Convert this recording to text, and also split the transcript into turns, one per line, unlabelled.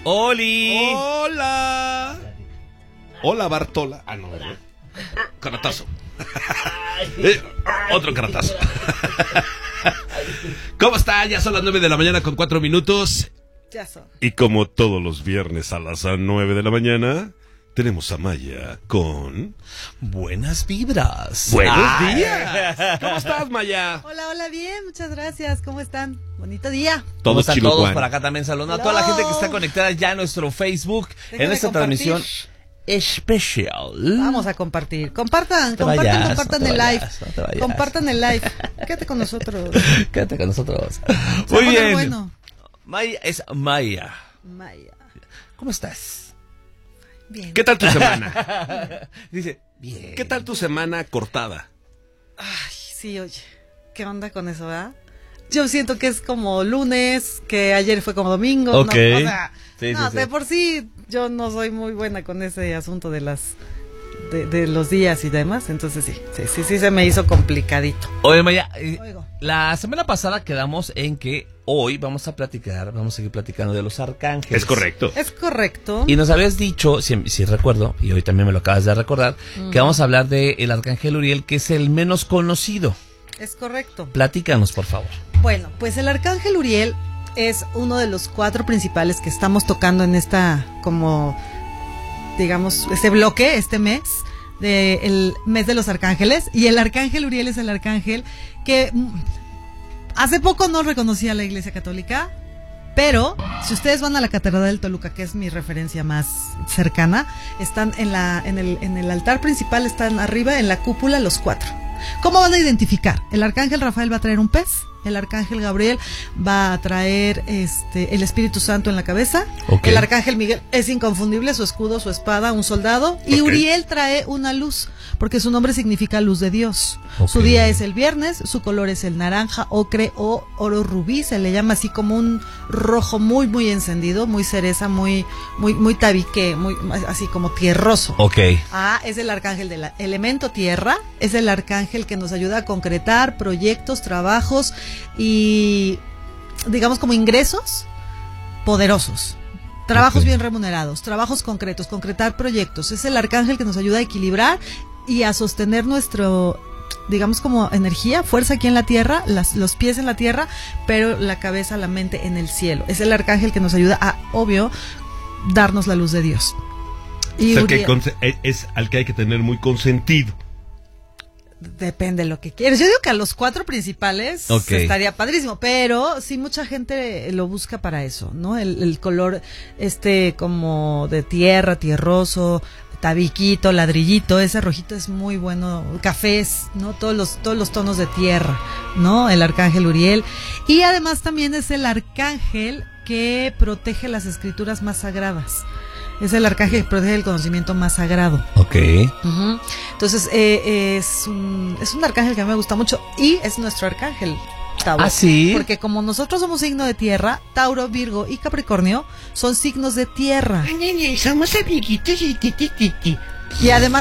¡Oli!
¡Hola! Hola, Bartola. Ah, no, ¿verdad? Caratazo. Otro caratazo. ¿Cómo está? Ya son las 9 de la mañana con 4 minutos.
Ya son.
Y como todos los viernes a las 9 de la mañana, tenemos a Maya con...
Buenas vibras.
¡Buenos días! ¿Cómo estás, Maya?
Hola, bien, muchas gracias. ¿Cómo están? Bonito día.
¿Cómo están
Chilocuán.
todos por acá también? Saludando a toda la gente que está conectada ya a nuestro Facebook
Déjame
en esta
compartir.
transmisión especial.
Vamos a compartir. Compartan
te vayas,
compartan
no te
el
vayas,
live.
no te vayas.
Compartan el live. Quédate con nosotros.
Quédate con nosotros.
Se va a
Muy
poner
bien.
bueno.
Maya es Maya.
Maya.
¿Cómo estás?
Bien.
¿Qué tal tu semana?
Dice, bien.
¿Qué tal tu semana cortada?
Ay, sí, oye. ¿Qué onda con eso, verdad? Yo siento que es como lunes, que ayer fue como domingo.
Ok.
No, o sea,
Sí,
no,
sí,
de
sí.
por sí yo no soy muy buena con ese asunto de de los días y demás. Entonces sí se me hizo complicadito.
Oye, Maya,
Oigo.
la semana pasada quedamos en que hoy vamos a seguir platicando de los arcángeles.
Es correcto.
Es correcto.
Y nos habías dicho, si recuerdo, y hoy también me lo acabas de recordar, que vamos a hablar del arcángel Uriel, que es el menos conocido.
Es correcto.
Platícanos, por favor.
Bueno, pues el arcángel Uriel es uno de los 4 principales que estamos tocando en esta, como, digamos, este bloque, este mes, el mes de los arcángeles. Y el arcángel Uriel es el arcángel que hace poco no reconocía la Iglesia Católica, pero si ustedes van a la Catedral del Toluca, que es mi referencia más cercana, están en el altar principal, están arriba en la cúpula los 4. ¿Cómo van a identificar? El arcángel Rafael va a traer un pez, el arcángel Gabriel va a traer el Espíritu Santo en la cabeza,
Okay.
el arcángel Miguel es inconfundible, su escudo, su espada, un soldado, y
Ok.
Uriel trae una luz, porque su nombre significa luz de Dios.
Ok.
Su día es el viernes, su color es el naranja, ocre o oro rubí, se le llama así como un rojo muy muy encendido, muy cereza, muy tabique, muy así como tierroso.
Ok.
Es el arcángel del elemento tierra, es el arcángel que nos ayuda a concretar proyectos, trabajos y, digamos, como ingresos poderosos. Trabajos
Ok.
bien remunerados, trabajos concretos, concretar proyectos. Es el arcángel que nos ayuda a equilibrar y a sostener nuestro, digamos, como energía, fuerza aquí en la tierra, los pies en la tierra, pero la cabeza, la mente en el cielo. Es el arcángel que nos ayuda a, obvio, darnos la luz de Dios. Y
Es al que hay que tener muy consentido.
depende de lo que quieres. Yo digo que a los 4 principales
Ok.
estaría padrísimo, pero sí mucha gente lo busca para eso, ¿no? El color como de tierra, tierroso, tabiquito, ladrillito, ese rojito es muy bueno, cafés, ¿no? Todos los tonos de tierra, ¿no? El arcángel Uriel. Y además también es el arcángel que protege las escrituras más sagradas. Es el arcángel que protege el conocimiento más sagrado.
Ok.
Ujú. Entonces es un arcángel que a mí me gusta mucho y es nuestro arcángel Tauro.
¿Ah, sí?
Porque como nosotros somos signo de tierra, Tauro, Virgo y Capricornio son signos de tierra.
Somos amiguitos.
Y además